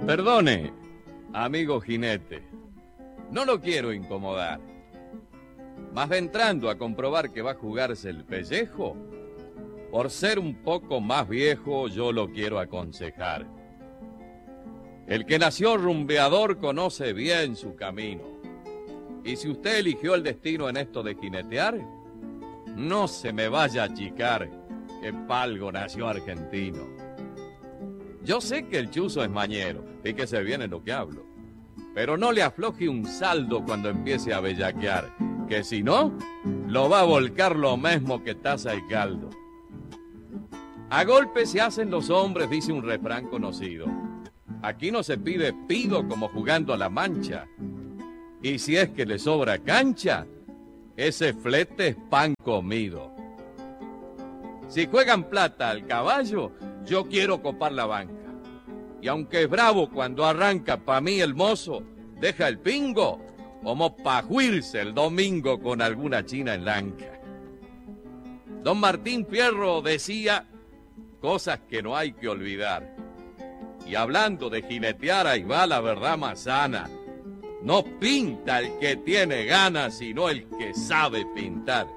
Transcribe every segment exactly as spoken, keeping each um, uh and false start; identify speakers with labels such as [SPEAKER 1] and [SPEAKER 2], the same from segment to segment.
[SPEAKER 1] Perdone, amigo jinete, no lo quiero incomodar. Mas entrando a comprobar que va a jugarse el pellejo, por ser un poco más viejo yo lo quiero aconsejar. El que nació rumbeador conoce bien su camino. Y si usted eligió el destino en esto de jinetear, no se me vaya a achicar que palgo nació argentino. Yo sé que el chuzo es mañero, fíjese bien en lo que hablo, pero no le afloje un saldo cuando empiece a bellaquear, que si no, lo va a volcar lo mismo que taza y caldo. A golpe se hacen los hombres, dice un refrán conocido. Aquí no se pide pido como jugando a la mancha. Y si es que le sobra cancha, ese flete es pan comido. Si juegan plata al caballo, yo quiero copar la banca. Y aunque es bravo cuando arranca, pa' mí el mozo deja el pingo, como pa' juirse el domingo con alguna china en lanca. Don Martín Fierro decía cosas que no hay que olvidar. Y hablando de jinetear, ahí va la verdad más sana. No pinta el que tiene ganas, sino el que sabe pintar.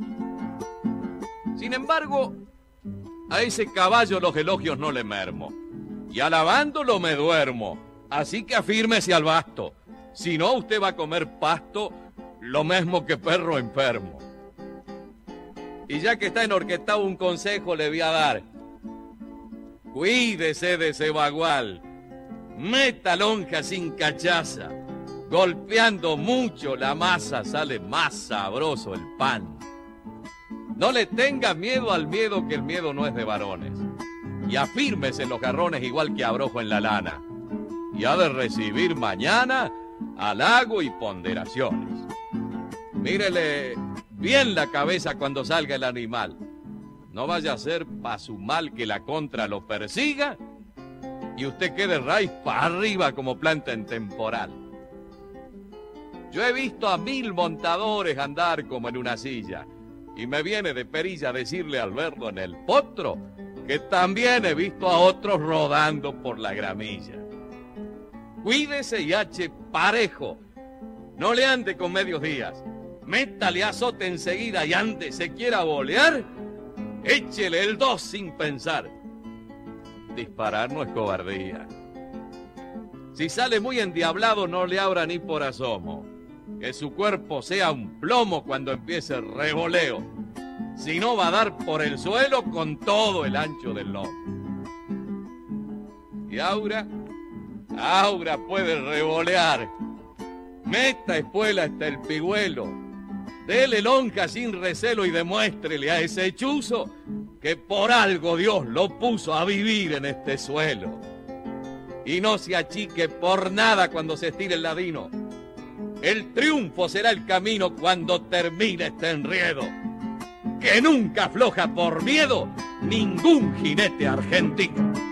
[SPEAKER 1] Sin embargo, a ese caballo los elogios no le mermo. Y alabándolo me duermo. Así que afírmese al basto. Si no, usted va a comer pasto lo mismo que perro enfermo. Y ya que está enorquetado, un consejo le voy a dar. Cuídese de ese bagual. Meta lonja sin cachaza. Golpeando mucho la masa sale más sabroso el pan. No le tenga miedo al miedo, que el miedo no es de varones. Y afírmese en los jarrones igual que abrojo en la lana. Y ha de recibir mañana halago y ponderaciones. Mírele bien la cabeza cuando salga el animal. No vaya a ser pa' su mal que la contra lo persiga y usted quede raíz para arriba como planta en temporal. Yo he visto a mil montadores andar como en una silla y me viene de perilla decirle al verlo en el potro que también he visto a otros rodando por la gramilla. Cuídese y hache parejo, no le ande con medios días, métale azote enseguida y ande se quiera bolear, échele el dos sin pensar. Disparar no es cobardía. Si sale muy endiablado, no le abra ni por asomo. Que su cuerpo sea un plomo cuando empiece el revoleo. Si no, va a dar por el suelo con todo el ancho del lomo. Y Aura, Aura puede revolear. Meta espuela hasta el pigüelo. Dele lonja sin recelo y demuéstrele a ese chuzo que por algo Dios lo puso a vivir en este suelo. Y no se achique por nada cuando se estire el ladino. El triunfo será el camino cuando termine este enredo. Que nunca afloja por miedo ningún jinete argentino.